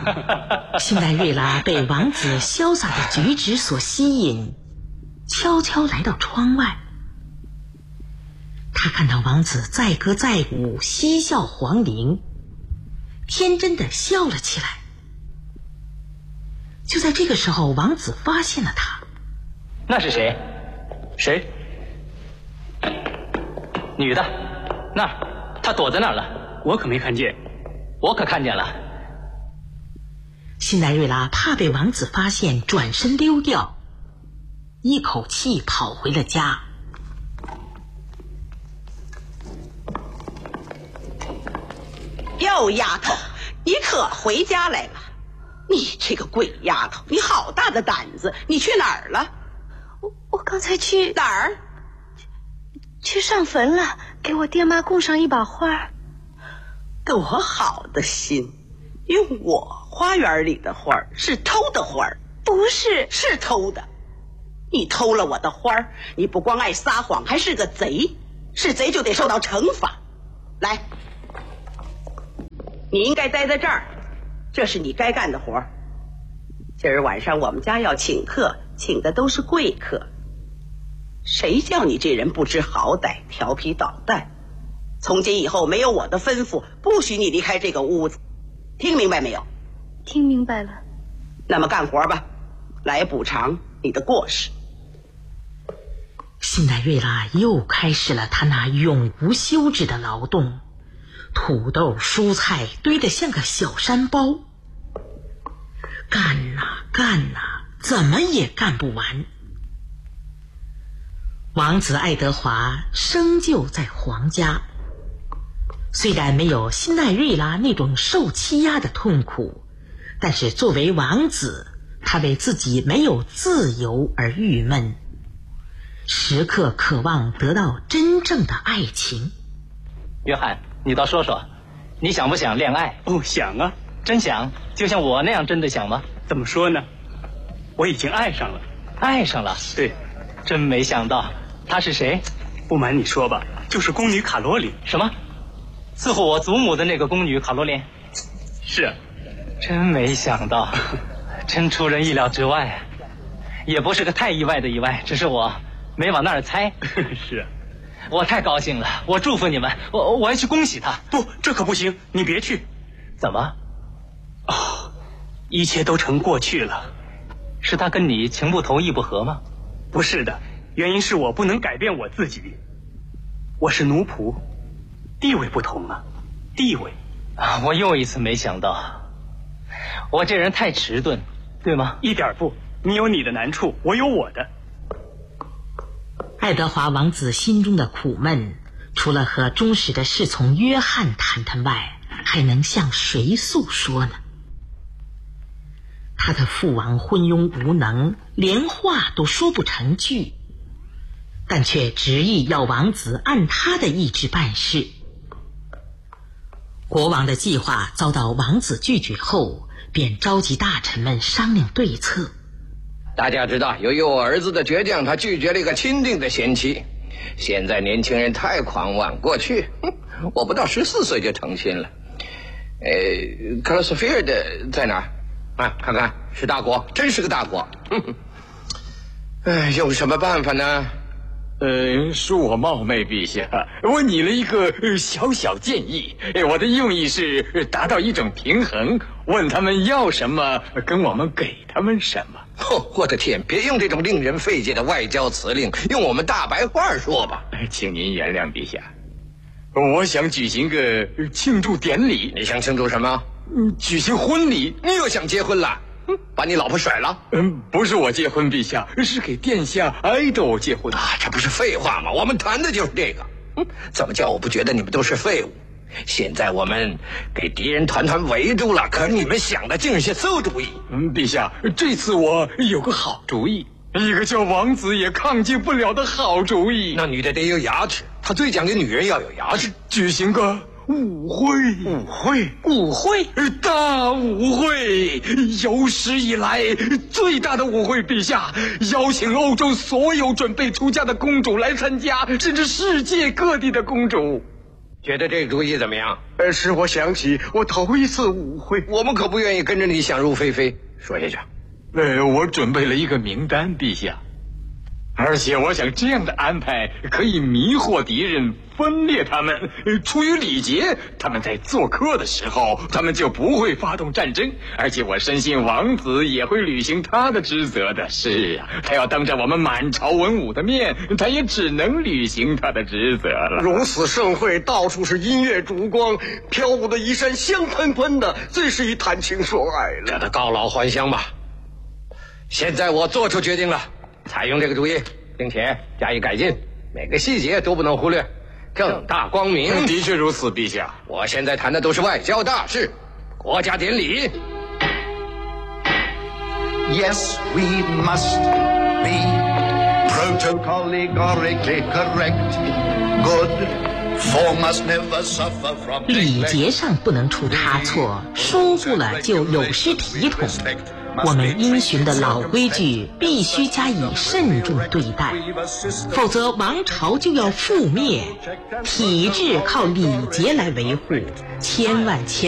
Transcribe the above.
辛黛瑞拉被王子潇洒的举止所吸引，悄悄来到窗外。她看到王子载歌载舞，嬉笑黄龄，天真的笑了起来。就在这个时候，王子发现了她。 那是谁？谁？女的，那儿，她躲在那儿了。 我可没看见。 我可看见了。 辛黛瑞拉怕被王子发现，转身溜掉，一口气跑回了家。 哟，丫头，你可回家来了！你这个鬼丫头，你好大的胆子！你去哪儿了？ 我刚才去哪儿？ 去上坟了，给我爹妈供上一把花。 多好的心！用我花园里的花是偷的花？ 不是， 是偷的。你偷了我的花，你不光爱撒谎，还是个贼。是贼就得受到惩罚。来，你应该待在这儿，这是你该干的活。今儿晚上我们家要请客，请的都是贵客。谁叫你这人不知好歹，调皮捣蛋？从今以后没有我的吩咐，不许你离开这个屋子，听明白没有？ 听明白了。 那么干活吧，来补偿你的过失。 辛黛瑞拉又开始了她那永无休止的劳动，土豆蔬菜堆得像个小山包，干呐干呐，怎么也干不完。王子爱德华生就在皇家，虽然没有辛黛瑞拉那种受欺压的痛苦，但是作为王子，他为自己没有自由而郁闷，时刻渴望得到真正的爱情。 约翰，你倒说说，你想不想恋爱？ 哦，想啊。 真想？就像我那样真的想吗？ 怎么说呢？我已经爱上了。 爱上了？ 对。 真没想到。她是谁？ 不瞒你说吧，就是宫女卡罗琳。 什么？伺候我祖母的那个宫女卡罗琳？ 是啊。 真没想到，真出人意料之外。也不是个太意外的意外，只是我没往那儿猜。 是啊。 我太高兴了，我祝福你们，我要去恭喜他。 不，这可不行，你别去。 怎么？ 哦，一切都成过去了。 是他跟你情不投意不合吗？ 不是的，原因是我不能改变我自己。我是奴仆，地位不同啊，地位啊！我又一次没想到，我这人太迟钝，对吗？ 一点不，你有你的难处，我有我的。 爱德华王子心中的苦闷，除了和忠实的侍从约翰谈谈外，还能向谁诉说呢？他的父王昏庸无能，连话都说不成句，但却执意要王子按他的意志办事。国王的计划遭到王子拒绝后，便召集大臣们商量对策。 大家知道，由于我儿子的倔强，他拒绝了一个钦定的贤妻。现在年轻人太狂妄，过去我不到14岁就成亲了。克罗斯菲尔德在哪儿？啊，看看，是大国，真是个大国。有什么办法呢？ 恕我冒昧，陛下，我拟了一个小小建议。我的用意是达到一种平衡，问他们要什么，跟我们给他们什么。 我的天，别用这种令人费解的外交辞令，用我们大白话说吧。 请您原谅，陛下。我想举行个庆祝典礼。 你想庆祝什么？ 举行婚礼。 你又想结婚了？把你老婆甩了？ 不是我结婚，陛下，是给殿下爱豆结婚啊！这不是废话吗？我们谈的就是这个。怎么叫我不觉得你们都是废物？现在我们给敌人团团围住了，可你们想的竟是些馊主意。 陛下，这次我有个好主意，一个叫王子也抗拒不了的好主意。 那女的得有牙齿，他最讲究女人要有牙齿。 举行个舞会。 舞会？ 舞会？ 大舞会，有史以来最大的舞会，陛下，邀请欧洲所有准备出嫁的公主来参加，甚至世界各地的公主。 觉得这个主意怎么样？ 使我想起我头一次舞会。 我们可不愿意跟着你想入非非。说下去。 我准备了一个名单，陛下。而且我想这样的安排可以迷惑敌人，分裂他们。出于礼节，他们在做客的时候，他们就不会发动战争。而且我深信王子也会履行他的职责的。是啊，他要当着我们满朝文武的面，他也只能履行他的职责了。 如此盛会，到处是音乐烛光，飘舞的衣衫香喷喷的，最是以谈情说爱了。 让他告老还乡吧。现在我做出决定了，采用这个主意，并且加以改进，每个细节都不能忽略，正大光明。 的确如此，陛下。 我现在谈的都是外交大事，国家典礼。 Yes, we must be protocolligorically correct. Good form must never suffer from 礼节上不能出差错，疏忽了就有失体统。我们因循的老规矩必须加以慎重对待，否则王朝就要覆灭。体制靠礼节来维护，千万